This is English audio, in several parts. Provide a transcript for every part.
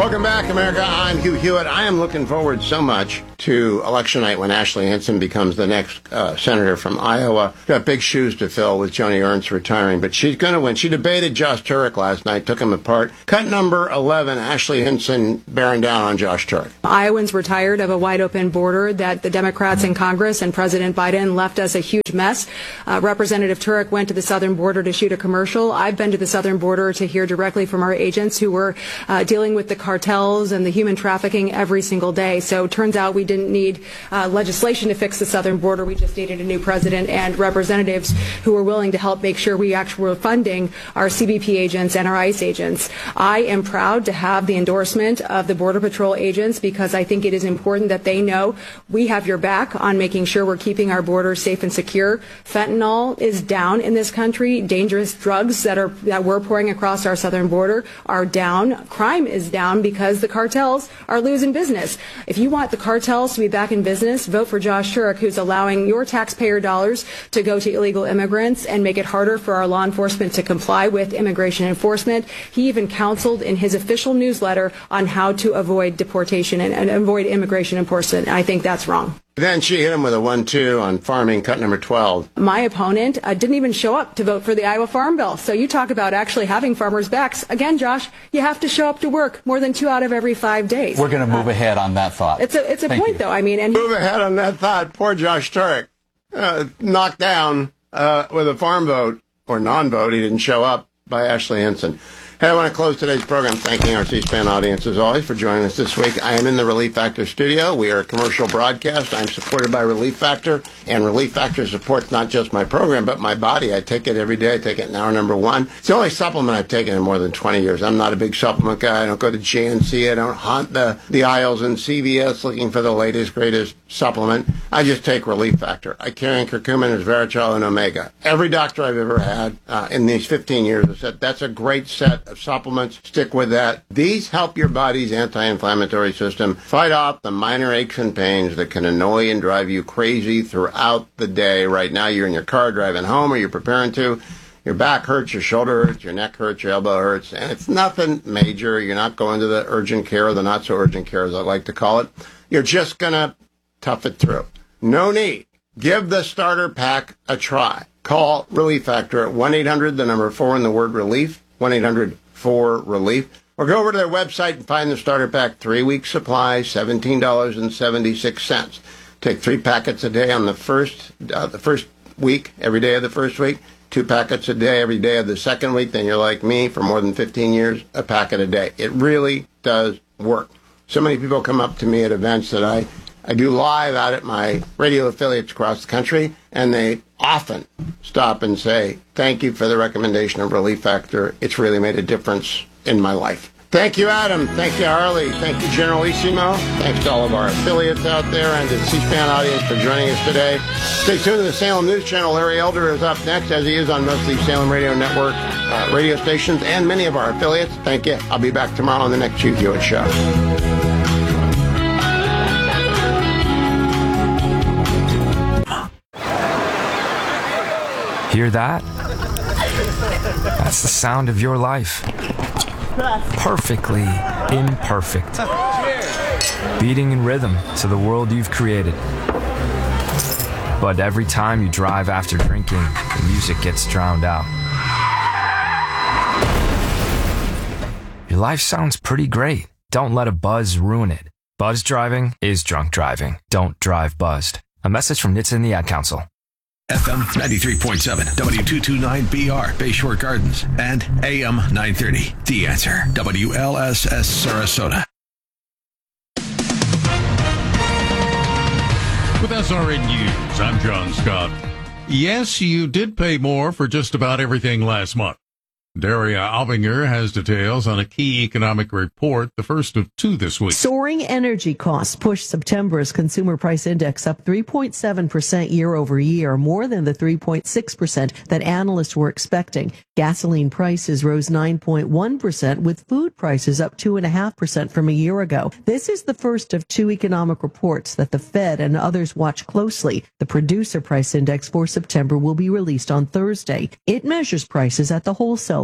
Welcome back, America. I'm Hugh Hewitt. I am looking forward so much to election night when Ashley Hinson becomes the next senator from Iowa. Got big shoes to fill with Joni Ernst retiring, but she's going to win. She debated Josh Turek last night, took him apart. Cut number 11, Ashley Hinson bearing down on Josh Turek. Iowans were tired of a wide-open border that the Democrats in Congress and President Biden left us a huge mess. Representative Turek went to the southern border to shoot a commercial. I've been to the southern border to hear directly from our agents who were dealing with the cartels and the human trafficking every single day. So it turns out we didn't need legislation to fix the southern border. We just needed a new president and representatives who were willing to help make sure we actually were funding our CBP agents and our ICE agents. I am proud to have the endorsement of the Border Patrol agents because I think it is important that they know we have your back on making sure we're keeping our borders safe and secure. Fentanyl is down in this country. Dangerous drugs that we're pouring across our southern border are down. Crime is down because the cartels are losing business. If you want the cartels to be back in business, vote for Josh Turek, who's allowing your taxpayer dollars to go to illegal immigrants and make it harder for our law enforcement to comply with immigration enforcement. He even counseled in his official newsletter on how to avoid deportation and avoid immigration enforcement. I think that's wrong. Then she hit him with a 1-2 on farming, cut number 12. My opponent didn't even show up to vote for the Iowa Farm Bill. So you talk about actually having farmers' backs. Again, Josh, you have to show up to work more than 2 out of every 5 days. We're going to move ahead on that thought. It's a point, though. I mean, and move ahead on that thought. Poor Josh Turek, knocked down with a farm vote or non-vote. He didn't show up by Ashley Hinson. Hey, I want to close today's program thanking our C-SPAN audience, as always, for joining us this week. I am in the Relief Factor studio. We are a commercial broadcast. I'm supported by Relief Factor, and Relief Factor supports not just my program, but my body. I take it every day. I take it in hour number 1. It's the only supplement I've taken in more than 20 years. I'm not a big supplement guy. I don't go to GNC. I don't haunt the aisles in CVS looking for the latest, greatest supplement. I just take Relief Factor. I carry in curcumin, resveratrol, and omega. Every doctor I've ever had in these 15 years has said, that's a great set of supplements. Stick with that. These help your body's anti-inflammatory system fight off the minor aches and pains that can annoy and drive you crazy throughout the day. Right now, you're in your car driving home or you're preparing to. Your back hurts, your shoulder hurts, your neck hurts, your elbow hurts, and it's nothing major. You're not going to the urgent care or the not so urgent care, as I like to call it. You're just going to tough it through. No need. Give the starter pack a try. Call Relief Factor at 1-800, the number 4 in the word relief, 1-800-4-RELIEF, or go over to their website and find the starter pack 3-week supply, $17.76. Take 3 packets a day on the first week, every day of the first week, 2 packets a day every day of the second week. Then you're like me for more than 15 years, a packet a day. It really does work. So many people come up to me at events that I do live out at my radio affiliates across the country, and they often stop and say, thank you for the recommendation of Relief Factor. It's really made a difference in my life. Thank you, Adam. Thank you, Harley. Thank you, Generalissimo. Thanks to all of our affiliates out there and to the C-SPAN audience for joining us today. Stay tuned to the Salem News Channel. Larry Elder is up next, as he is on most of the Salem Radio Network radio stations and many of our affiliates. Thank you. I'll be back tomorrow on the next Hugh Hewitt Show. Hear that? That's the sound of your life. Perfectly imperfect. Beating in rhythm to the world you've created. But every time you drive after drinking, the music gets drowned out. Your life sounds pretty great. Don't let a buzz ruin it. Buzz driving is drunk driving. Don't drive buzzed. A message from NHTSA and the Ad Council. FM 93.7, W229BR, Bayshore Gardens, and AM 930. The Answer, WLSS Sarasota. With SRN News, I'm John Scott. Yes, you did pay more for just about everything last month. Daria Albinger has details on a key economic report, the first of 2 this week. Soaring energy costs pushed September's consumer price index up 3.7% year over year, more than the 3.6% that analysts were expecting. Gasoline prices rose 9.1%, with food prices up 2.5% from a year ago. This is the first of 2 economic reports that the Fed and others watch closely. The producer price index for September will be released on Thursday. It measures prices at the wholesale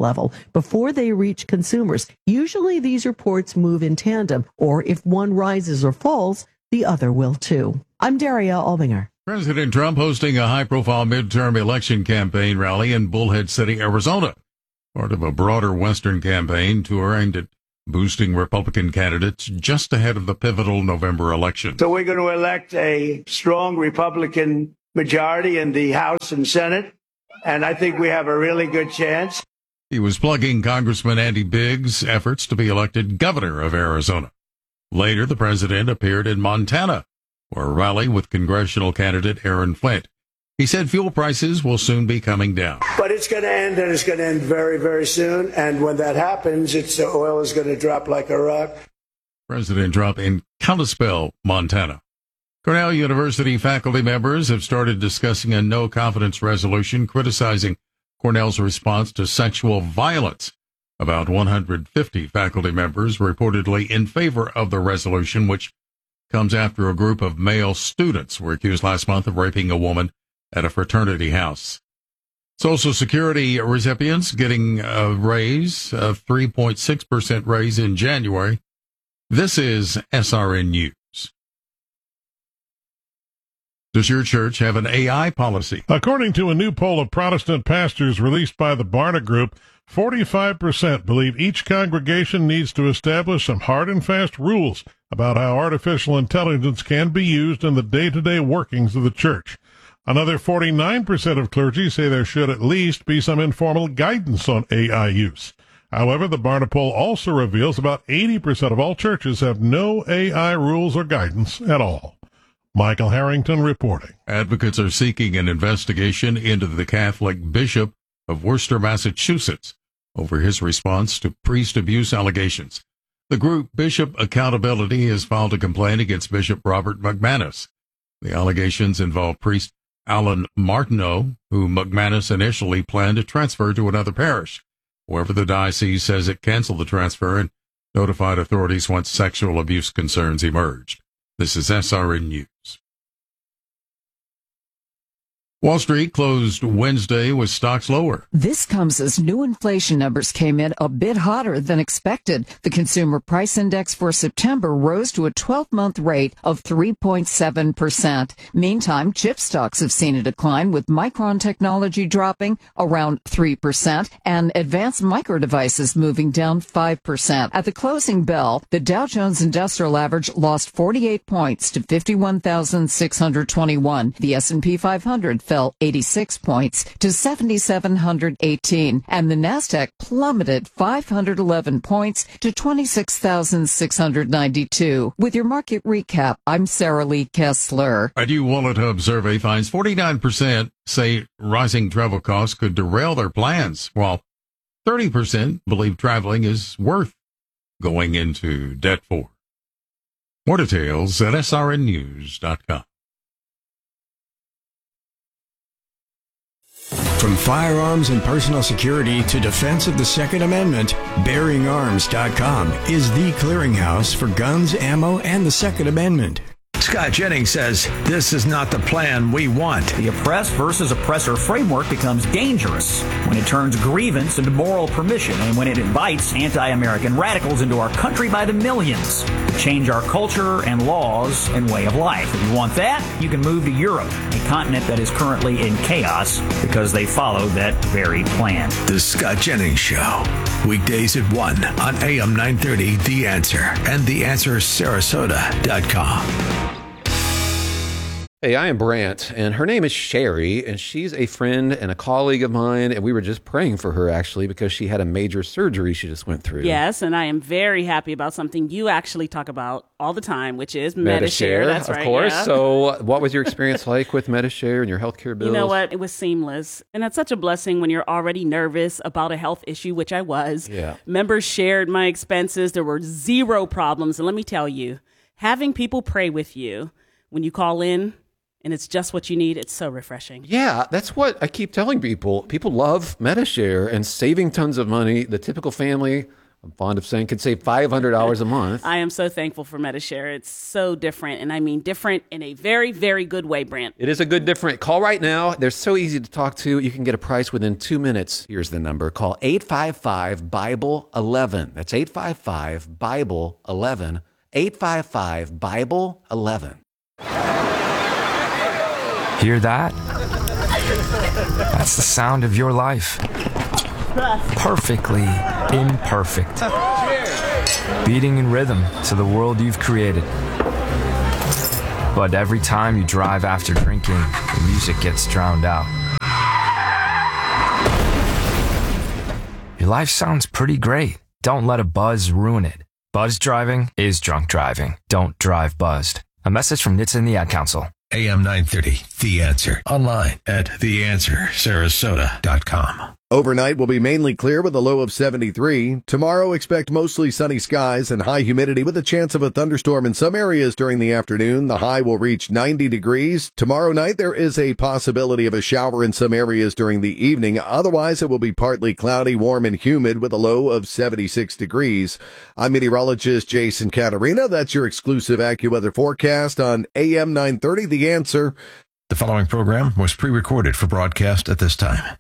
level before they reach consumers. Usually these reports move in tandem, or if one rises or falls, the other will too. I'm Daria Albinger. President Trump hosting a high-profile midterm election campaign rally in Bullhead City, Arizona, part of a broader Western campaign tour aimed at boosting Republican candidates just ahead of the pivotal November election. So we're going to elect a strong Republican majority in the House and Senate, and I think we have a really good chance. He was plugging Congressman Andy Biggs' efforts to be elected governor of Arizona. Later, the president appeared in Montana for a rally with congressional candidate Aaron Flint. He said fuel prices will soon be coming down. But it's going to end, and it's going to end very, very soon. And when that happens, oil is going to drop like a rock. President Trump in Kalispell, Montana. Cornell University faculty members have started discussing a no-confidence resolution criticizing Cornell's response to sexual violence. About 150 faculty members reportedly in favor of the resolution, which comes after a group of male students were accused last month of raping a woman at a fraternity house. Social Security recipients getting a raise, a 3.6% raise in January. This is SRN News. Does your church have an AI policy? According to a new poll of Protestant pastors released by the Barna Group, 45% believe each congregation needs to establish some hard and fast rules about how artificial intelligence can be used in the day-to-day workings of the church. Another 49% of clergy say there should at least be some informal guidance on AI use. However, the Barna poll also reveals about 80% of all churches have no AI rules or guidance at all. Michael Harrington reporting. Advocates are seeking an investigation into the Catholic Bishop of Worcester, Massachusetts, over his response to priest abuse allegations. The group Bishop Accountability has filed a complaint against Bishop Robert McManus. The allegations involve priest Alan Martineau, who McManus initially planned to transfer to another parish. However, the diocese says it canceled the transfer and notified authorities once sexual abuse concerns emerged. This is SRN News. Wall Street closed Wednesday with stocks lower. This comes as new inflation numbers came in a bit hotter than expected. The Consumer Price Index for September rose to a 12-month rate of 3.7%. Meantime, chip stocks have seen a decline, with Micron Technology dropping around 3% and Advanced Micro Devices moving down 5%. At the closing bell, the Dow Jones Industrial Average lost 48 points to 51,621. The S&P 500 fell 86 points to 7,718, and the Nasdaq plummeted 511 points to 26,692. With your market recap, I'm Sarah Lee Kessler. A new Wallet Hub survey finds 49% say rising travel costs could derail their plans, while 30% believe traveling is worth going into debt for. More details at srnnews.com. From firearms and personal security to defense of the Second Amendment, BearingArms.com is the clearinghouse for guns, ammo, and the Second Amendment. Scott Jennings says this is not the plan we want. The oppressed versus oppressor framework becomes dangerous when it turns grievance into moral permission and when it invites anti-American radicals into our country by the millions to change our culture and laws and way of life. If you want that, you can move to Europe, a continent that is currently in chaos because they followed that very plan. The Scott Jennings Show. Weekdays at 1 on AM 930, The Answer, and TheAnswerSarasota.com. Hey, I am Brant, and her name is Sherry, and she's a friend and a colleague of mine, and we were just praying for her, actually, because she had a major surgery she just went through. Yes, and I am very happy about something you actually talk about all the time, which is Medi-Share. That's right, of course. Yeah. So what was your experience like with Medi-Share and your healthcare bills? You know what? It was seamless, and it's such a blessing when you're already nervous about a health issue, which I was. Yeah. Members shared my expenses. There were zero problems, and let me tell you, having people pray with you when you call in, and it's just what you need, it's so refreshing. Yeah, that's what I keep telling people. People love Medi-Share and saving tons of money. The typical family I'm fond of saying could save $500 a month. I am so thankful for Medi-Share. It's so different, and I mean different in a very, very good way, Brant. It is a good different. Call right now. They're so easy to talk to. You can get a price within 2 minutes. Here's the number. Call 855-BIBLE-11. That's 855-BIBLE-11. 855-BIBLE-11. Hear that? That's the sound of your life. Perfectly imperfect. Beating in rhythm to the world you've created. But every time you drive after drinking, the music gets drowned out. Your life sounds pretty great. Don't let a buzz ruin it. Buzz driving is drunk driving. Don't drive buzzed. A message from NHTSA and the Ad Council. AM 930, The Answer. Online at theanswersarasota.com. Overnight will be mainly clear with a low of 73. Tomorrow, expect mostly sunny skies and high humidity with a chance of a thunderstorm in some areas during the afternoon. The high will reach 90 degrees. Tomorrow night, there is a possibility of a shower in some areas during the evening. Otherwise, it will be partly cloudy, warm, and humid with a low of 76 degrees. I'm meteorologist Jason Catarina. That's your exclusive AccuWeather forecast on AM 930, The Answer. The following program was pre-recorded for broadcast at this time.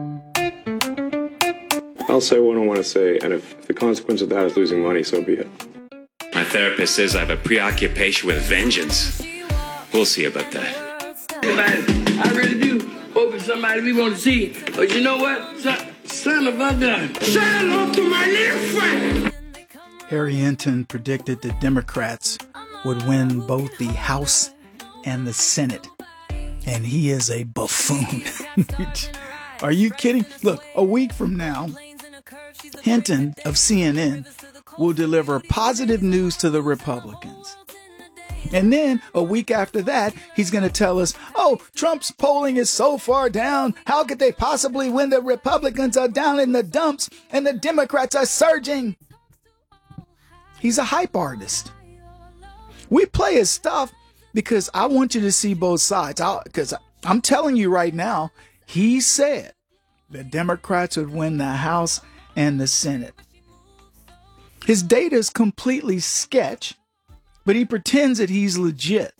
I'll say what I want to say, and if the consequence of that is losing money, so be it. My therapist says I have a preoccupation with vengeance. We'll see about that. I really do hope it's somebody we want to see. But you know what? Son of a gun. Say hello to my little friend. Harry Enten predicted the Democrats would win both the House and the Senate. And he is a buffoon. Are you kidding? Look, a week from now, Hinton of CNN will deliver positive news to the Republicans. And then a week after that, he's going to tell us, oh, Trump's polling is so far down. How could they possibly win? The Republicans are down in the dumps and the Democrats are surging. He's a hype artist. We play his stuff because I want you to see both sides. Because I'm telling you right now, he said the Democrats would win the House and the Senate. His data is completely sketch, but he pretends that he's legit.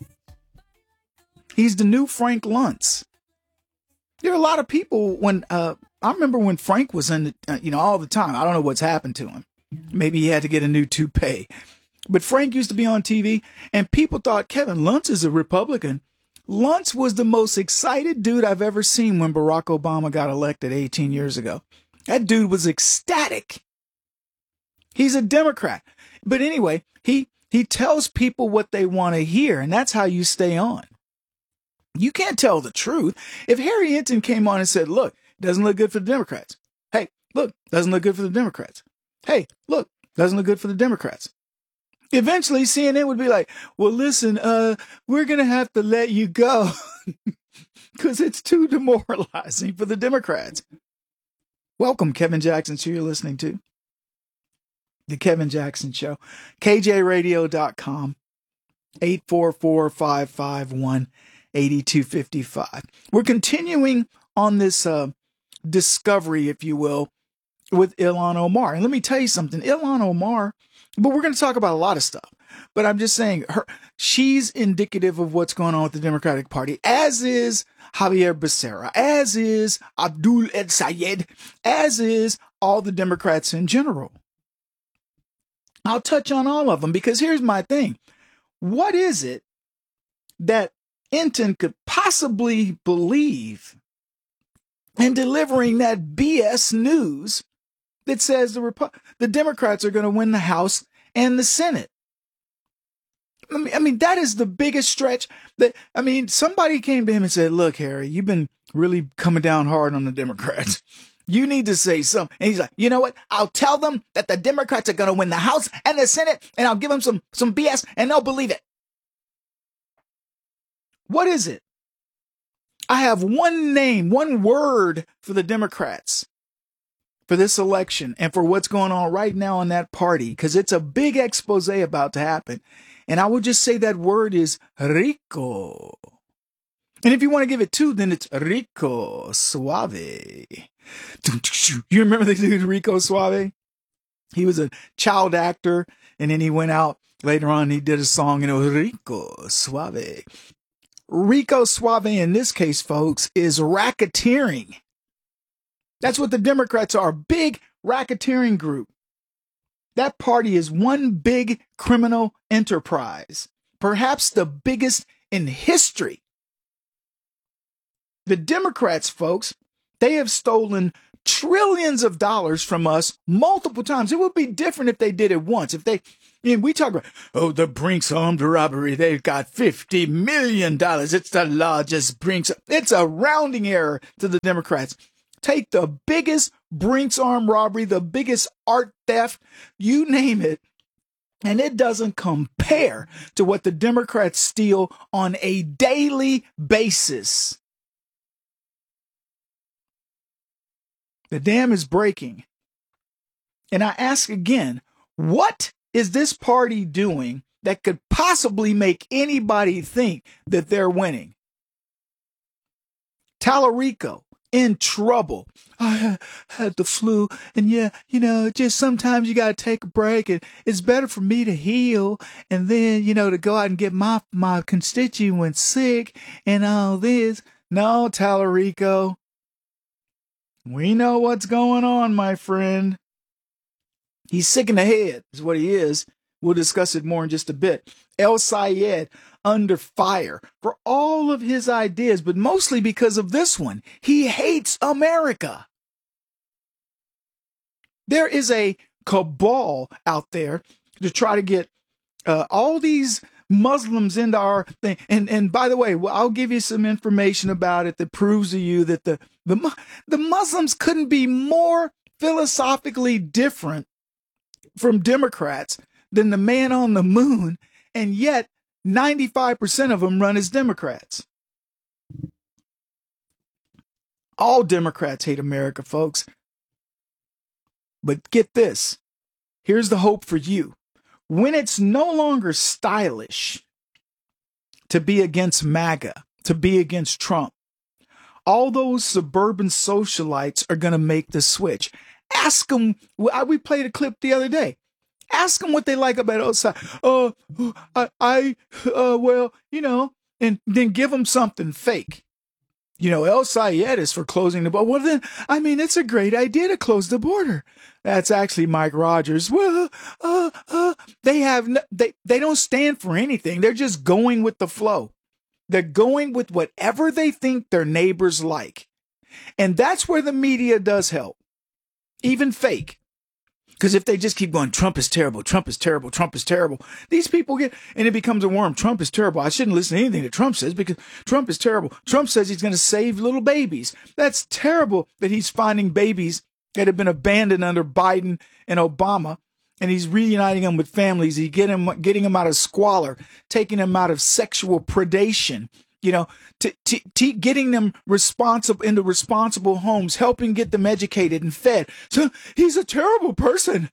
He's the new Frank Luntz. There are a lot of people when I remember when Frank was in the, all the time. I don't know what's happened to him. Maybe he had to get a new toupee. But Frank used to be on TV, and people thought Kevin Luntz is a Republican. Luntz was the most excited dude I've ever seen when Barack Obama got elected 18 years ago. That dude was ecstatic. He's a Democrat. But anyway, he tells people what they want to hear, and that's how you stay on. You can't tell the truth. If Harry Enten came on and said, look, doesn't look good for the Democrats. Hey, look, doesn't look good for the Democrats. Hey, look, doesn't look good for the Democrats. Eventually, CNN would be like, well, listen, we're going to have to let you go because it's too demoralizing for the Democrats. Welcome, Kevin Jackson Show you're listening to. The Kevin Jackson Show. KJRadio.com. 844-551-8255. We're continuing on this discovery, if you will, with Ilhan Omar. And let me tell you something. Ilhan Omar, but we're going to talk about a lot of stuff. But I'm just saying, she's indicative of what's going on with the Democratic Party, as is Javier Becerra, as is Abdul El Sayed, as is all the Democrats in general. I'll touch on all of them because here's my thing. What is it that Enten could possibly believe in delivering that BS news that says the Democrats are going to win the House and the Senate? I mean, that is the biggest stretch. Somebody came to him and said, look, Harry, you've been really coming down hard on the Democrats. You need to say something. And he's like, you know what? I'll tell them that the Democrats are going to win the House and the Senate, and I'll give them some BS, and they'll believe it. What is it? I have one name, one word for the Democrats for this election and for what's going on right now in that party, because it's a big expose about to happen. And I would just say that word is rico. And if you want to give it two, then it's Rico Suave. You remember the dude Rico Suave? He was a child actor, and then he went out later on. He did a song, and it was Rico Suave. Rico Suave, in this case, folks, is racketeering. That's what the Democrats are, a big racketeering group. That party is one big criminal enterprise, perhaps the biggest in history. The Democrats, folks, they have stolen trillions of dollars from us multiple times. It would be different if they did it once. If they, we talk about, the Brinks armed robbery, they've got $50 million. It's the largest Brinks. It's a rounding error to the Democrats. Take the biggest Brinks armed robbery, the biggest art theft, you name it, and it doesn't compare to what the Democrats steal on a daily basis. The dam is breaking. And I ask again, what is this party doing that could possibly make anybody think that they're winning? Tallarico in trouble. I had the flu, and just sometimes you got to take a break, and it's better for me to heal and then, to go out and get my constituents sick and all this. No, Tallarico. We know what's going on, my friend. He's sick in the head, is what he is. We'll discuss it more in just a bit. El Sayed under fire for all of his ideas, but mostly because of this one. He hates America. There is a cabal out there to try to get all these Muslims into our thing. And by the way, I'll give you some information about it that proves to you that the Muslims couldn't be more philosophically different from Democrats than the man on the moon, and yet 95% of them run as Democrats. All Democrats hate America, folks. But get this. Here's the hope for you. When it's no longer stylish to be against MAGA, to be against Trump, all those suburban socialites are going to make the switch. Ask them. We played a clip the other day. Ask them what they like about outside. And then give them something fake. El Sayed is for closing the border. Well, then, it's a great idea to close the border. That's actually Mike Rogers. Well, they don't stand for anything. They're just going with the flow. They're going with whatever they think their neighbors like. And that's where the media does help. Even fake. Because if they just keep going, Trump is terrible, Trump is terrible, Trump is terrible, these people and it becomes a worm. Trump is terrible. I shouldn't listen to anything that Trump says because Trump is terrible. Trump says he's going to save little babies. That's terrible that he's finding babies that have been abandoned under Biden and Obama, and he's reuniting them with families. He's getting them out of squalor, taking them out of sexual predation, getting them into responsible homes, helping get them educated and fed. So he's a terrible person.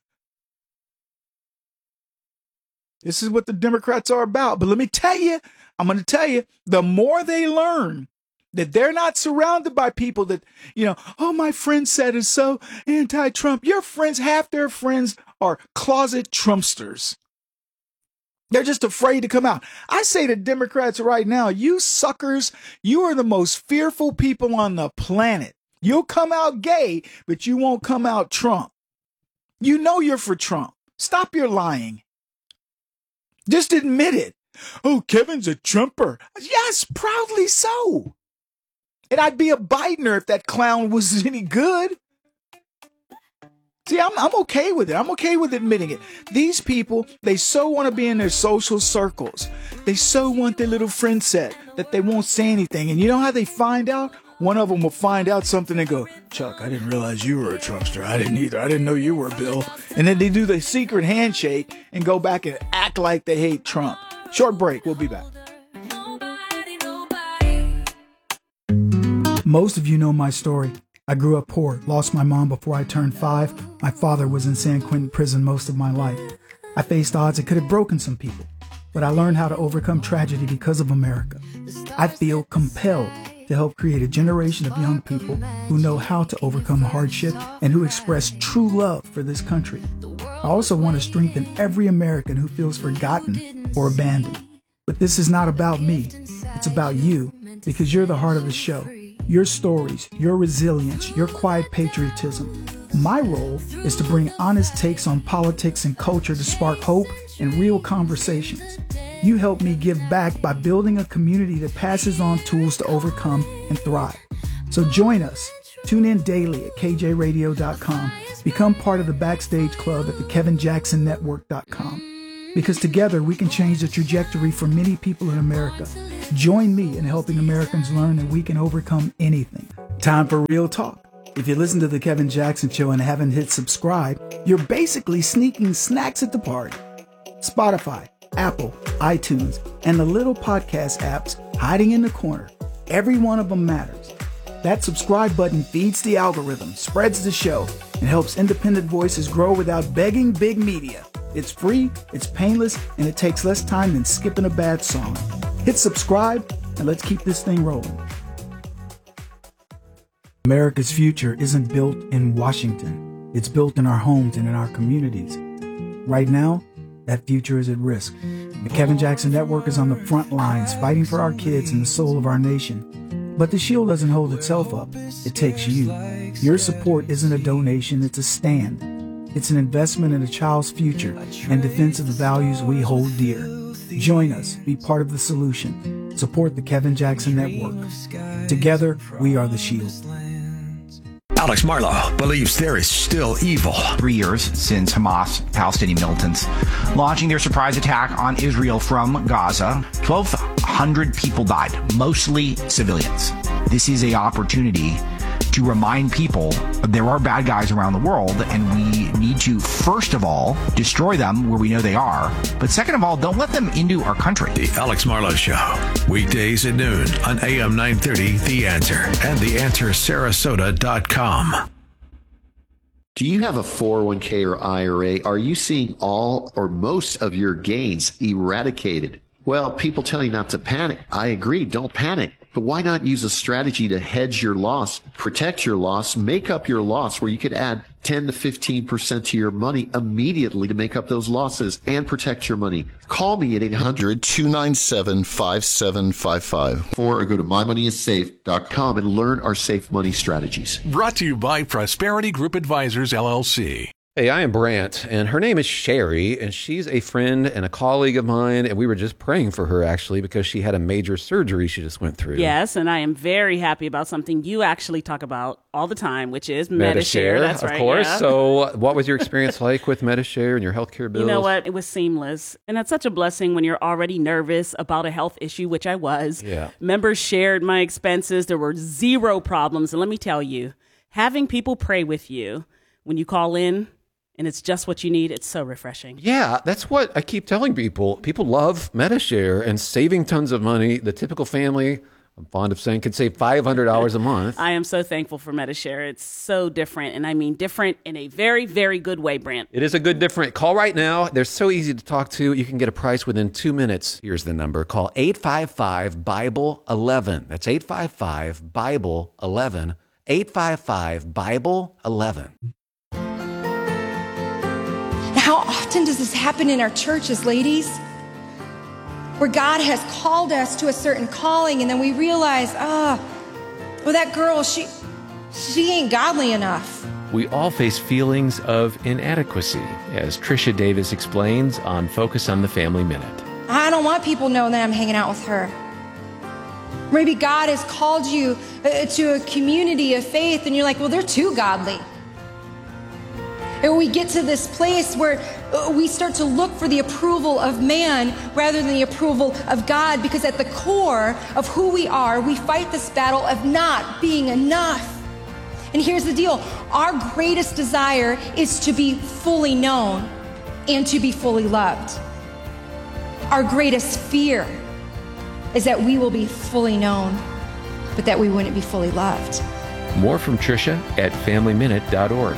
This is what the Democrats are about. But let me tell you, I'm going to tell you, the more they learn that they're not surrounded by people that, my friend said is so anti-Trump. Your friends, half their friends are closet Trumpsters. They're just afraid to come out. I say to Democrats right now, you suckers, you are the most fearful people on the planet. You'll come out gay, but you won't come out Trump. You know you're for Trump. Stop your lying. Just admit it. Oh, Kevin's a Trumper. Yes, proudly so. And I'd be a Bidener if that clown was any good. See, I'm okay with it. I'm okay with admitting it. These people, they so want to be in their social circles. They so want their little friend set that they won't say anything. And you know how they find out? One of them will find out something and go, Chuck, I didn't realize you were a Trumpster. I didn't either. I didn't know you were Bill. And then they do the secret handshake and go back and act like they hate Trump. Short break. We'll be back. Most of you know my story. I grew up poor, lost my mom before I turned 5. My father was in San Quentin prison most of my life. I faced odds that could have broken some people, but I learned how to overcome tragedy because of America. I feel compelled to help create a generation of young people who know how to overcome hardship and who express true love for this country. I also want to strengthen every American who feels forgotten or abandoned. But this is not about me. It's about you, because you're the heart of the show. Your stories, your resilience, your quiet patriotism. My role is to bring honest takes on politics and culture to spark hope and real conversations. You help me give back by building a community that passes on tools to overcome and thrive. So join us. Tune in daily at kjradio.com. Become part of the Backstage Club at thekevinjacksonnetwork.com. Because together we can change the trajectory for many people in America. Join me in helping Americans learn that we can overcome anything. Time for real talk. If you listen to The Kevin Jackson Show and haven't hit subscribe, you're basically sneaking snacks at the party. Spotify, Apple, iTunes, and the little podcast apps hiding in the corner. Every one of them matters. That subscribe button feeds the algorithm, spreads the show, and helps independent voices grow without begging big media. It's free, it's painless, and it takes less time than skipping a bad song. Hit subscribe, and let's keep this thing rolling. America's future isn't built in Washington. It's built in our homes and in our communities. Right now, that future is at risk. The Kevin Jackson Network is on the front lines fighting for our kids and the soul of our nation. But the shield doesn't hold itself up. It takes you. Your support isn't a donation, it's a stand. It's an investment in a child's future and defense of the values we hold dear. Join us. Be part of the solution. Support the Kevin Jackson Network. Together, we are the shield. Alex Marlow believes there is still evil. 3 years since Hamas, Palestinian militants, launching their surprise attack on Israel from Gaza. 1,200 people died, mostly civilians. This is an opportunity to remind people there are bad guys around the world, and we need to, first of all, destroy them where we know they are. But second of all, don't let them into our country. The Alex Marlow Show, weekdays at noon on AM 930, The Answer, and TheAnswerSarasota.com. Do you have a 401k or IRA? Are you seeing all or most of your gains eradicated? Well, people tell you not to panic. I agree, don't panic. But why not use a strategy to hedge your loss, protect your loss, make up your loss, where you could add 10 to 15% to your money immediately to make up those losses and protect your money? Call me at 800-297-5755 or go to mymoneyissafe.com and learn our safe money strategies. Brought to you by Prosperity Group Advisors, LLC. Hey, I am Brant, and her name is Sherry, and she's a friend and a colleague of mine, and we were just praying for her, actually, because she had a major surgery she just went through. Yes, and I am very happy about something you actually talk about all the time, which is Medi-Share. That's right, of course. Yeah. So what was your experience like with Medi-Share and your healthcare bills? You know what? It was seamless, and that's such a blessing when you're already nervous about a health issue, which I was. Yeah. Members shared my expenses. There were zero problems, and let me tell you, having people pray with you when you call in, and it's just what you need, it's so refreshing. Yeah, that's what I keep telling people. People love Medi-Share and saving tons of money. The typical family, I'm fond of saying, could save $500 a month. I am so thankful for Medi-Share. It's so different, and I mean different in a very, very good way, Brant. It is a good different. Call right now. They're so easy to talk to. You can get a price within 2 minutes. Here's the number. Call 855-BIBLE-11. That's 855-BIBLE-11. 855-BIBLE-11. How often does this happen in our churches, ladies? Where God has called us to a certain calling, and then we realize, well, that girl, she ain't godly enough. We all face feelings of inadequacy, as Trisha Davis explains on Focus on the Family Minute. I don't want people knowing that I'm hanging out with her. Maybe God has called you to a community of faith, and you're like, well, they're too godly. And we get to this place where we start to look for the approval of man rather than the approval of God, because at the core of who we are, we fight this battle of not being enough. And here's the deal. Our greatest desire is to be fully known and to be fully loved. Our greatest fear is that we will be fully known, but that we wouldn't be fully loved. More from Trisha at FamilyMinute.org.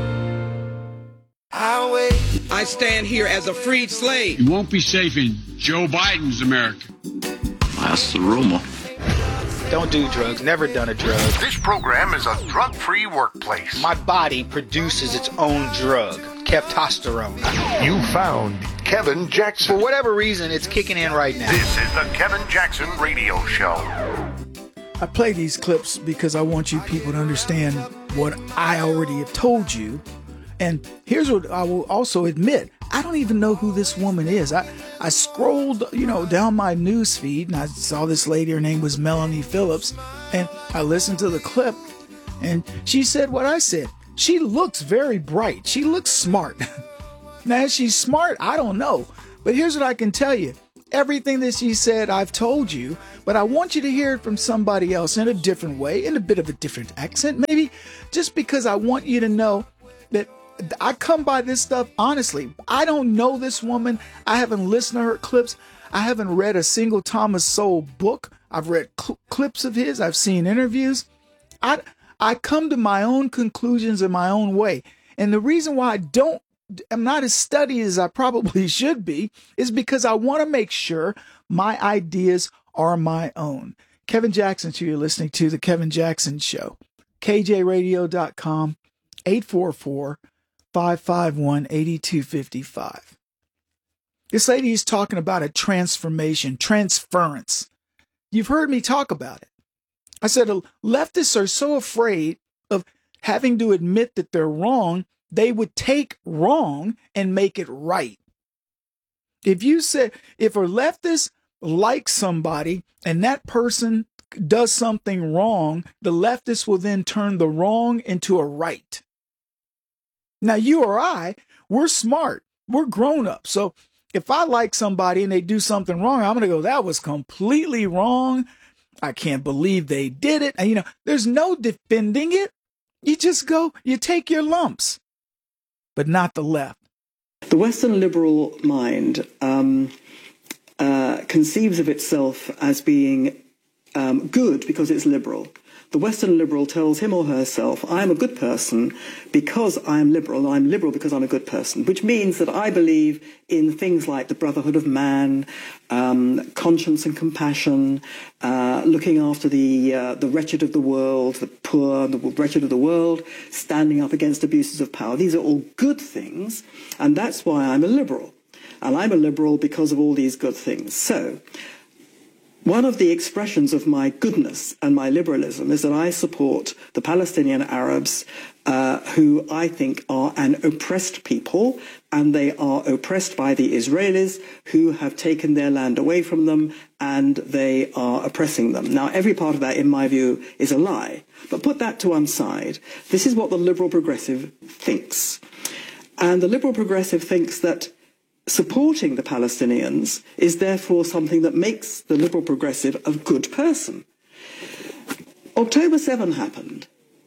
I stand here as a freed slave. You won't be safe in Joe Biden's America. That's the rumor. Don't do drugs. Never done a drug. This program is a drug-free workplace. My body produces its own drug. testosterone. You found Kevin Jackson. For whatever reason, it's kicking in right now. This is the Kevin Jackson Radio Show. I play these clips because I want you people to understand what I already have told you. And here's what I will also admit. I don't even know who this woman is. I scrolled, down my news feed and I saw this lady. Her name was Melanie Phillips. And I listened to the clip and she said what I said. She looks very bright. She looks smart. Now, is she smart? I don't know. But here's what I can tell you. Everything that she said, I've told you, but I want you to hear it from somebody else in a different way, in a bit of a different accent, maybe, just because I want you to know that I come by this stuff honestly. I don't know this woman. I haven't listened to her clips. I haven't read a single Thomas Sowell book. I've read clips of his. I've seen interviews. I come to my own conclusions in my own way. And the reason why I'm not as studied as I probably should be is because I want to make sure my ideas are my own. Kevin Jackson, you're listening to The Kevin Jackson Show. KJRadio.com, 844-551-8255. This lady is talking about a transference. You've heard me talk about it. I said leftists are so afraid of having to admit that they're wrong, they would take wrong and make it right. If a leftist likes somebody and that person does something wrong, the leftist will then turn the wrong into a right. Now, you or I, we're smart. We're grown up. So if I like somebody and they do something wrong, I'm going to go, that was completely wrong. I can't believe they did it. And, there's no defending it. You just go, you take your lumps, but not the left. The Western liberal mind conceives of itself as being good because it's liberal. The Western liberal tells him or herself, I am a good person because I am liberal. I'm liberal because I'm a good person, which means that I believe in things like the brotherhood of man, conscience and compassion, looking after the wretched of the world, the poor, the wretched of the world, standing up against abuses of power. These are all good things, and that's why I'm a liberal. And I'm a liberal because of all these good things. So, one of the expressions of my goodness and my liberalism is that I support the Palestinian Arabs, who I think are an oppressed people, and they are oppressed by the Israelis, who have taken their land away from them, and they are oppressing them. Now, every part of that, in my view, is a lie. But put that to one side. This is what the liberal progressive thinks. And the liberal progressive thinks that supporting the Palestinians is therefore something that makes the liberal progressive a good person. October 7 happened,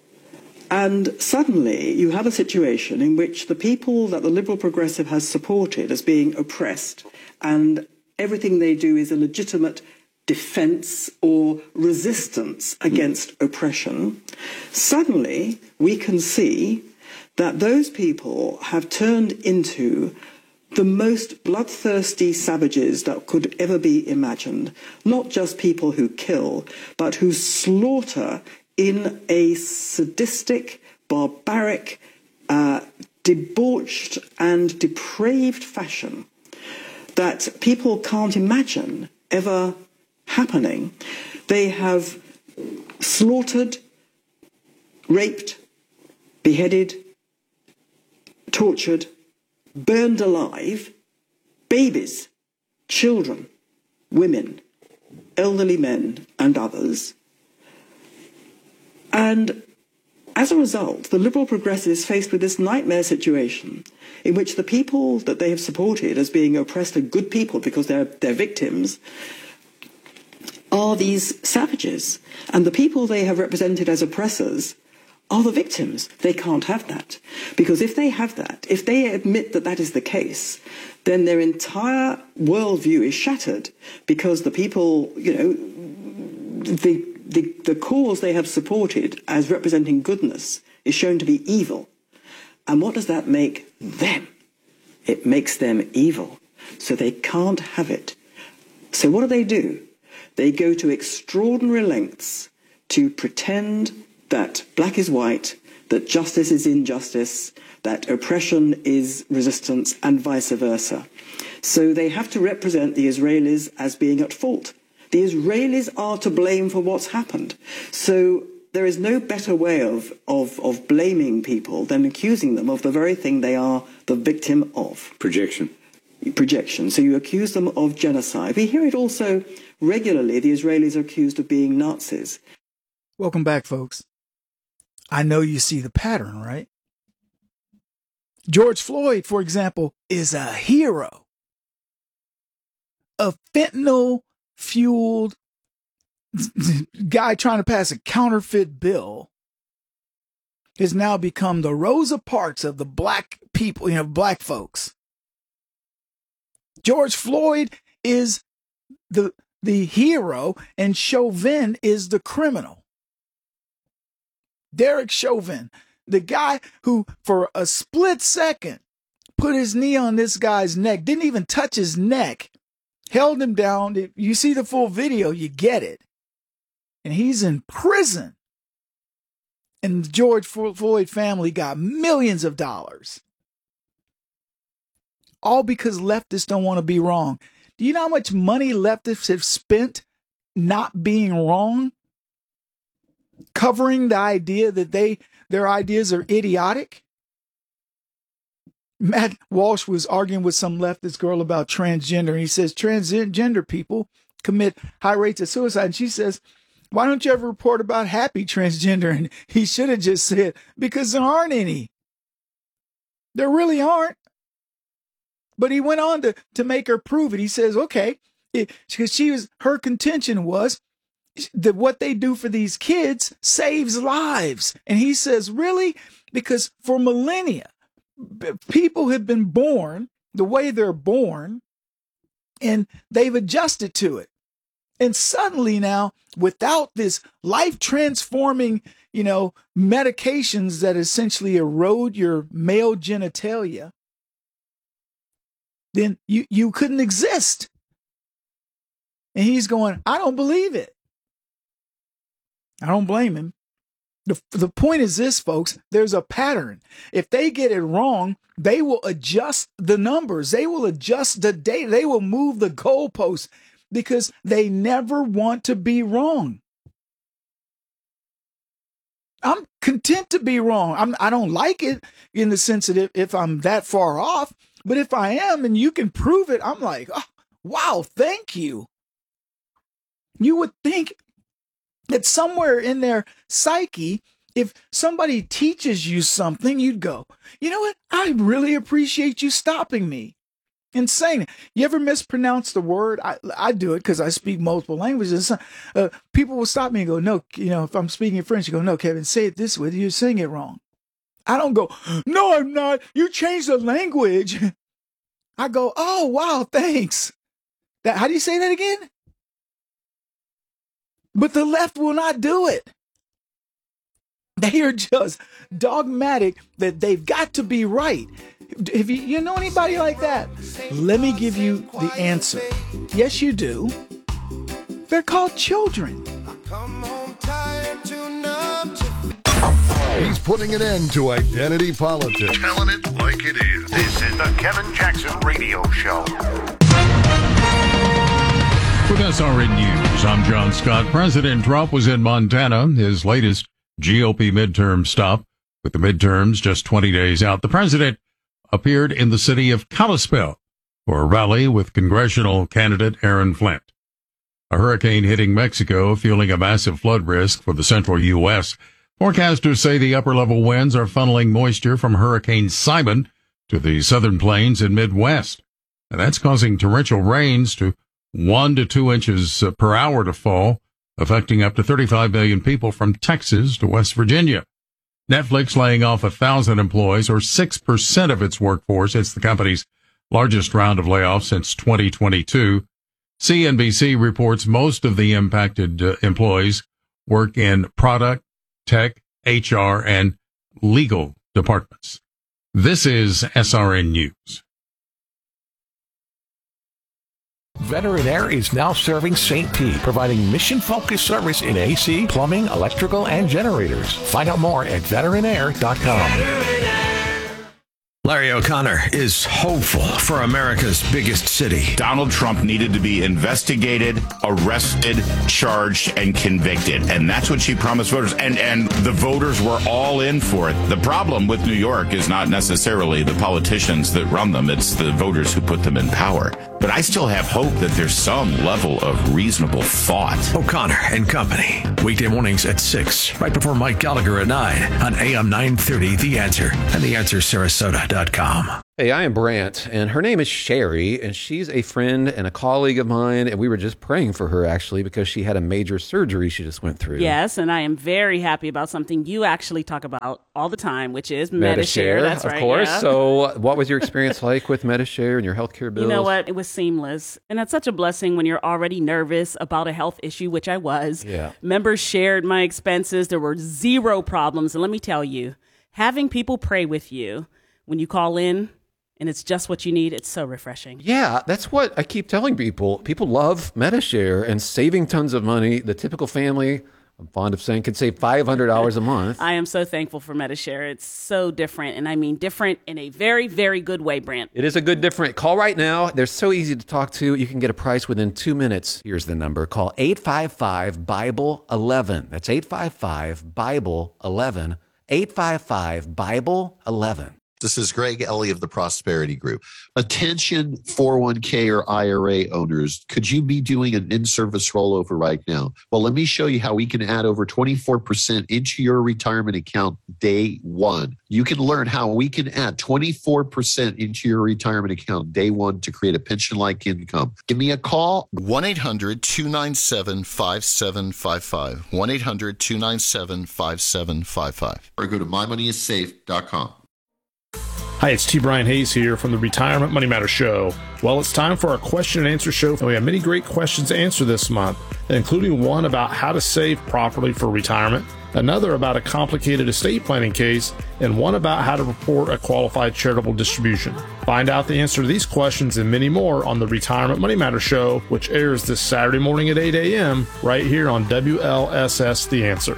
and suddenly you have a situation in which the people that the liberal progressive has supported as being oppressed, and everything they do is a legitimate defense or resistance against oppression, suddenly we can see that those people have turned into the most bloodthirsty savages that could ever be imagined. Not just people who kill, but who slaughter in a sadistic, barbaric, debauched and depraved fashion that people can't imagine ever happening. They have slaughtered, raped, beheaded, tortured, burned alive babies, children, women, elderly men, and others. And as a result, the liberal progressive is faced with this nightmare situation in which the people that they have supported as being oppressed are good people because they're victims, are these savages. And the people they have represented as oppressors are the victims. They can't have that. Because if they have that, if they admit that that is the case, then their entire worldview is shattered because the people, the cause they have supported as representing goodness is shown to be evil. And what does that make them? It makes them evil. So they can't have it. So what do? They go to extraordinary lengths to pretend that black is white, that justice is injustice, that oppression is resistance, and vice versa. So they have to represent the Israelis as being at fault. The Israelis are to blame for what's happened. So there is no better way of blaming people than accusing them of the very thing they are the victim of. Projection. So you accuse them of genocide. We hear it also regularly. The Israelis are accused of being Nazis. Welcome back, folks. I know you see the pattern, right? George Floyd, for example, is a hero. A fentanyl-fueled guy trying to pass a counterfeit bill has now become the Rosa Parks of the black people, black folks. George Floyd is the hero and Chauvin is the criminal. Derek Chauvin, the guy who for a split second put his knee on this guy's neck, didn't even touch his neck, held him down. If you see the full video, you get it. And he's in prison. And the George Floyd family got millions of dollars. All because leftists don't want to be wrong. Do you know how much money leftists have spent not being wrong? Covering the idea that their ideas are idiotic? Matt Walsh was arguing with some leftist girl about transgender, and he says transgender people commit high rates of suicide. And she says, why don't you ever report about happy transgender? And he should have just said, because there aren't any. There really aren't. But he went on to make her prove it. He says, okay, because her contention was that what they do for these kids saves lives. And he says, really? Because for millennia, people have been born the way they're born, and they've adjusted to it. And suddenly now, without this life-transforming, medications that essentially erode your male genitalia, then you couldn't exist. And he's going, I don't believe it. I don't blame him. The point is this, folks, there's a pattern. If they get it wrong, they will adjust the numbers. They will adjust the data. They will move the goalposts because they never want to be wrong. I'm content to be wrong. I don't like it in the sense that if I'm that far off, but if I am and you can prove it, I'm like, oh, wow, thank you. You would think that somewhere in their psyche, if somebody teaches you something, you'd go, you know what? I really appreciate you stopping me and saying it. You ever mispronounce the word? I do it because I speak multiple languages. People will stop me and go, no, if I'm speaking French, you go, no, Kevin, say it this way. You're saying it wrong. I don't go, no, I'm not. You changed the language. I go, oh, wow, thanks. How do you say that again? But the left will not do it. They are just dogmatic that they've got to be right. If you know anybody like that, let me give you the answer. Yes, you do. They're called children. He's putting an end to identity politics. Telling it like it is. This is the Kevin Jackson Radio Show. With SRN News, I'm John Scott. President Trump was in Montana, his latest GOP midterm stop. With the midterms just 20 days out, the president appeared in the city of Kalispell for a rally with congressional candidate Aaron Flint. A hurricane hitting Mexico, fueling a massive flood risk for the central U.S. Forecasters say the upper-level winds are funneling moisture from Hurricane Simon to the southern plains and Midwest. And that's causing torrential rains to 1 to 2 inches per hour to fall, affecting up to 35 million people from Texas to West Virginia. Netflix laying off 1,000 employees, or 6% of its workforce. It's the company's largest round of layoffs since 2022. CNBC reports most of the impacted employees work in product, tech, HR, and legal departments. This is SRN News. Veterinaire is now serving St. Pete, providing mission-focused service in AC, plumbing, electrical, and generators. Find out more at veterinaire.com. Larry O'Connor is hopeful for America's biggest city. Donald Trump needed to be investigated, arrested, charged, and convicted. And that's what she promised voters. And the voters were all in for it. The problem with New York is not necessarily the politicians that run them. It's the voters who put them in power. But I still have hope that there's some level of reasonable thought. O'Connor and Company. Weekday mornings at 6, right before Mike Gallagher at 9 on AM 930, The Answer, and TheAnswerSarasota.com. Hey, I am Brant, and her name is Sherry, and she's a friend and a colleague of mine, and we were just praying for her, actually, because she had a major surgery she just went through. Yes, and I am very happy about something you actually talk about all the time, which is Medi-Share. That's right. Of course. Yeah. So what was your experience like with Medi-Share and your healthcare bills? You know what? It was seamless. And that's such a blessing when you're already nervous about a health issue, which I was. Yeah. Members shared my expenses. There were zero problems. And let me tell you, having people pray with you when you call in, and it's just what you need, it's so refreshing. Yeah, that's what I keep telling people. People love Medi-Share and saving tons of money. The typical family, I'm fond of saying, could save $500 a month. I am so thankful for Medi-Share. It's so different, and I mean different in a very, very good way, Brant. It is a good different. Call right now. They're so easy to talk to. You can get a price within 2 minutes. Here's the number. Call 855-BIBLE-11. That's 855-BIBLE-11. 855-BIBLE-11. This is Greg Ellie of the Prosperity Group. Attention 401k or IRA owners, could you be doing an in-service rollover right now? Well, let me show you how we can add over 24% into your retirement account day one. You can learn how we can add 24% into your retirement account day one to create a pension-like income. Give me a call. 1-800-297-5755. 1-800-297-5755. Or go to mymoneyissafe.com. Hi, it's T. Brian Hayes here from the Retirement Money Matter Show. Well, it's time for our question and answer show, and we have many great questions to answer this month, including one about how to save properly for retirement, another about a complicated estate planning case, and one about how to report a qualified charitable distribution. Find out the answer to these questions and many more on the Retirement Money Matter Show, which airs this Saturday morning at 8 a.m. right here on WLSS The Answer.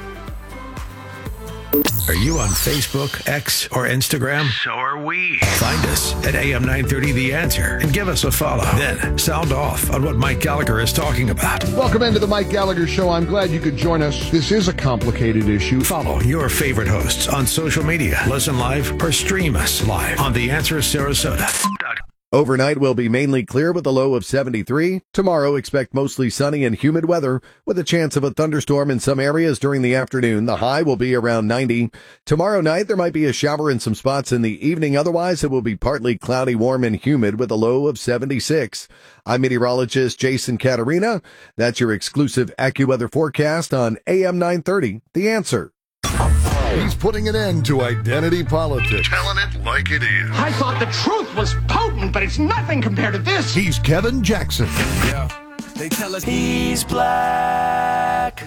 Are you on Facebook, X, or Instagram? So are we. Find us at AM 930 The Answer and give us a follow. Then sound off on what Mike Gallagher is talking about. Welcome into the Mike Gallagher Show. I'm glad you could join us. This is a complicated issue. Follow your favorite hosts on social media. Listen live or stream us live on TheAnswerSarasota.com. Overnight will be mainly clear with a low of 73. Tomorrow, expect mostly sunny and humid weather with a chance of a thunderstorm in some areas during the afternoon. The high will be around 90. Tomorrow night, there might be a shower in some spots in the evening. Otherwise, it will be partly cloudy, warm, and humid with a low of 76. I'm meteorologist Jason Caterina. That's your exclusive AccuWeather forecast on AM 930, The Answer. He's putting an end to identity politics. Telling it like it is. I thought the truth was potent, but it's nothing compared to this. He's Kevin Jackson. Yeah. They tell us he's black.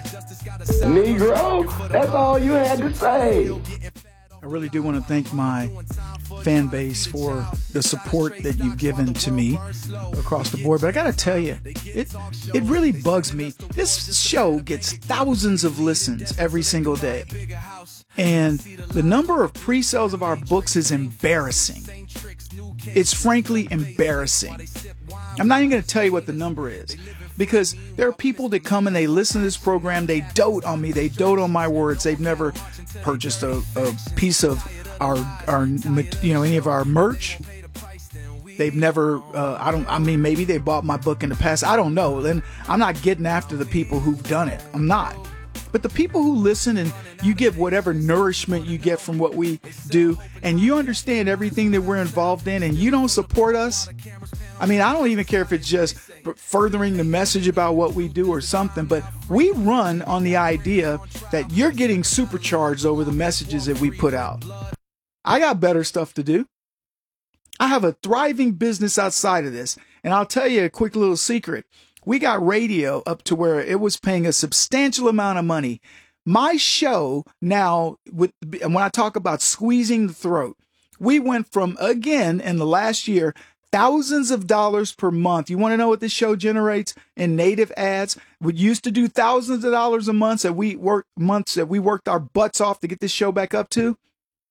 Negro, that's all you had to say. I really do want to thank my fan base for the support that you've given to me across the board. But I got to tell you, it really bugs me. This show gets thousands of listens every single day. And the number of pre-sales of our books is embarrassing. It's frankly embarrassing. I'm not even going to tell you what the number is, because there are people that come and they listen to this program, they dote on me, they dote on my words. They've never purchased a piece of our any of our merch. They've never, maybe they bought my book in the past. I don't know. And I'm not getting after the people who've done it. I'm not. But the people who listen and you get whatever nourishment you get from what we do, and you understand everything that we're involved in, and you don't support us. I mean, I don't even care if it's just furthering the message about what we do or something, but we run on the idea that you're getting supercharged over the messages that we put out. I got better stuff to do. I have a thriving business outside of this, and I'll tell you a quick little secret. We got radio up to where it was paying a substantial amount of money. My show now, when I talk about squeezing the throat, we went from, again, in the last year, Thousands of dollars per month. You want to know what this show generates in native ads? We used to do thousands of dollars a month that we worked our butts off to get this show back up to.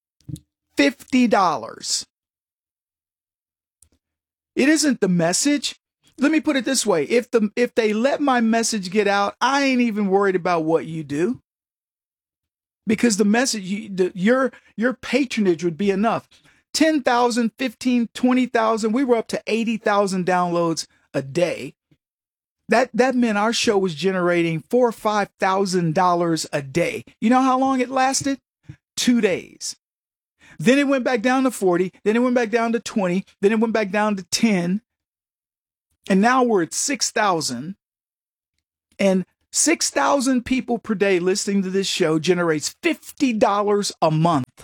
$50. It isn't the message. Let me put it this way. If they let my message get out, I ain't even worried about what you do. Because the message, your patronage would be enough. 10,000, 15, 20,000. We were up to 80,000 downloads a day. That meant our show was generating $4,000 or $5,000 a day. You know how long it lasted? 2 days. Then it went back down to 40. Then it went back down to 20. Then it went back down to 10. And now we're at 6,000. And 6,000 people per day listening to this show generates $50 a month.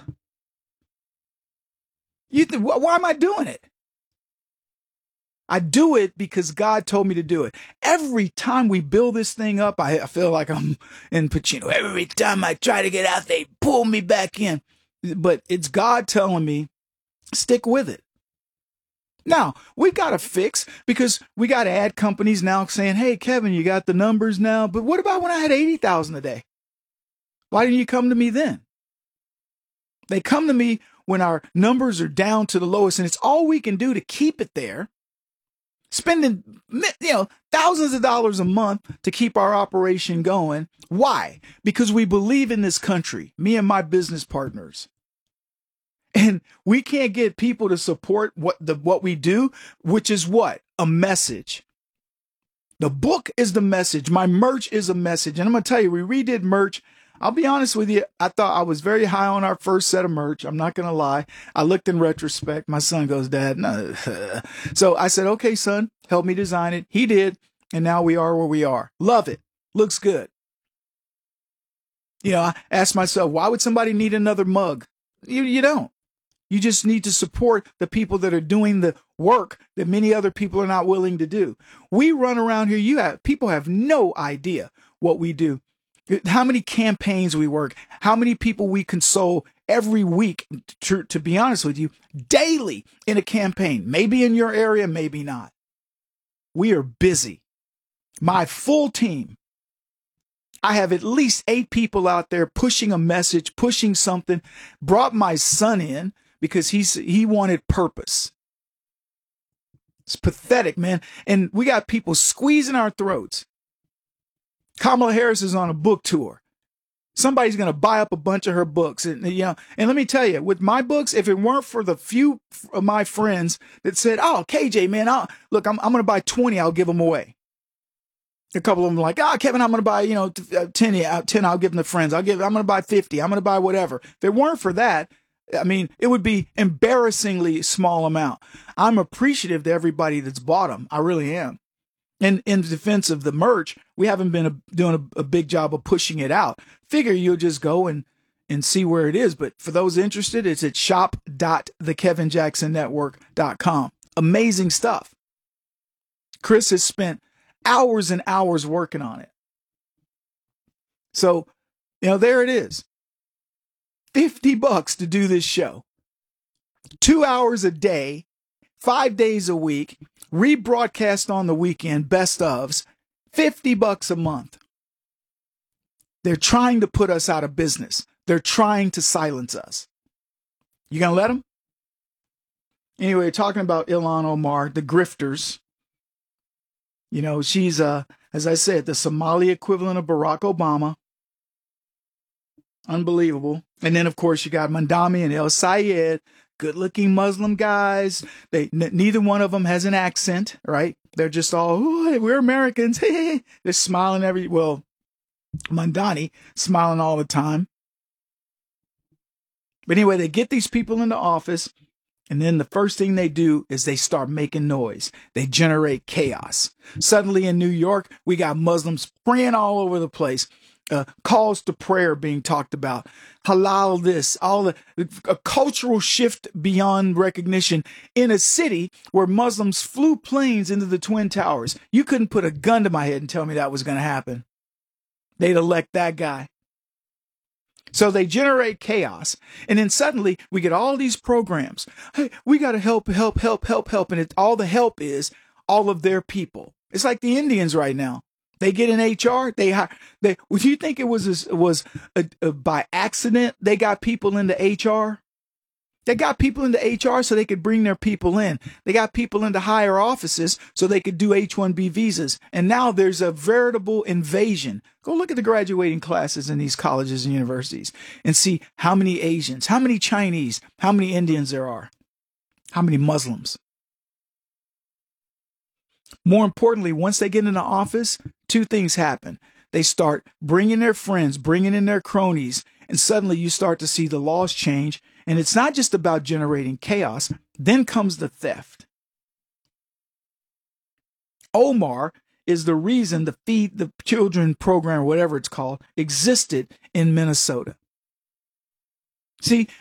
Why am I doing it? I do it because God told me to do it. Every time we build this thing up, I feel like I'm in Pacino. Every time I try to get out, they pull me back in. But it's God telling me, stick with it. Now, we got to fix because we got ad companies now saying, hey, Kevin, you got the numbers now. But what about when I had 80,000 a day? Why didn't you come to me then? They come to me when our numbers are down to the lowest, and it's all we can do to keep it there. Spending, thousands of dollars a month to keep our operation going. Why? Because we believe in this country, me and my business partners. And we can't get people to support what we do, which is what? A message. The book is the message. My merch is a message. And I'm going to tell you, we redid merch. I'll be honest with you. I thought I was very high on our first set of merch. I'm not going to lie. I looked in retrospect. My son goes, Dad, no. So I said, okay, son, help me design it. He did. And now we are where we are. Love it. Looks good. I asked myself, why would somebody need another mug? You don't. You just need to support the people that are doing the work that many other people are not willing to do. We run around here. People have no idea what we do. How many campaigns we work, how many people we console every week, to be honest with you, daily in a campaign, maybe in your area, maybe not. We are busy. My full team, I have at least 8 people out there pushing a message, pushing something, brought my son in because he wanted purpose. It's pathetic, man. And we got people squeezing our throats. Kamala Harris is on a book tour. Somebody's going to buy up a bunch of her books. And let me tell you, with my books, if it weren't for the few of my friends that said, oh, KJ, man, I'm going to buy 20, I'll give them away. A couple of them like, Kevin, I'm going to buy, 10, I'll give them to friends. I'm going to buy 50. I'm going to buy whatever. If it weren't for that, it would be embarrassingly small amount. I'm appreciative to everybody that's bought them. I really am. And in defense of the merch, we haven't been doing a big job of pushing it out. Figure you'll just go and see where it is. But for those interested, it's at shop.thekevinjacksonnetwork.com. Amazing stuff. Chris has spent hours and hours working on it. So, there it is. $50 to do this show. 2 hours a day, 5 days a week, rebroadcast on the weekend, best ofs, $50 a month. They're trying to put us out of business. They're trying to silence us. You gonna let them? Anyway, talking about Ilhan Omar, the grifters. She's, as I said, the Somali equivalent of Barack Obama. Unbelievable. And then, of course, you got Mandami and El Sayed, good-looking Muslim guys. Neither one of them has an accent, right? They're just all, we're Americans. They're smiling Mandani smiling all the time. But anyway, they get these people into office, and then the first thing they do is they start making noise. They generate chaos. Suddenly in New York, we got Muslims praying all over the place. Calls to prayer being talked about, halal this, a cultural shift beyond recognition in a city where Muslims flew planes into the Twin Towers. You couldn't put a gun to my head and tell me that was going to happen. They'd elect that guy. So they generate chaos. And then suddenly we get all these programs. Hey, we got to help. And all the help is all of their people. It's like the Indians right now. They get in HR. Would you think it was by accident they got people into HR? They got people into HR so they could bring their people in. They got people into higher offices so they could do H-1B visas. And now there's a veritable invasion. Go look at the graduating classes in these colleges and universities and see how many Asians, how many Chinese, how many Indians there are, how many Muslims. More importantly, once they get into office, two things happen. They start bringing their friends, bringing in their cronies, and suddenly you start to see the laws change. And it's not just about generating chaos. Then comes the theft. Omar is the reason the Feed the Children program, or whatever it's called, existed in Minnesota. See,